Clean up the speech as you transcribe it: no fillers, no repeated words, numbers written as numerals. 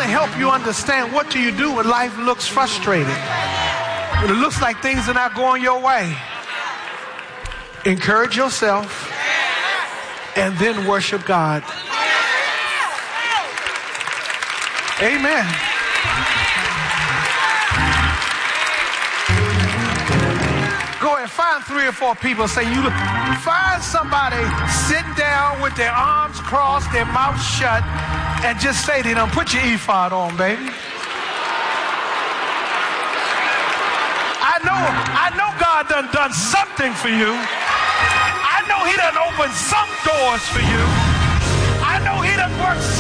help you understand what do you do when life looks frustrating, when it looks like things are not going your way. Encourage yourself and then worship God. Amen. Go and find 3 or 4 people. Say, you find somebody sitting down with their arms crossed, their mouth shut, and just say to them, put your ephod on, baby. I know God done something for you. I know he done opened some doors for you. I know he done worked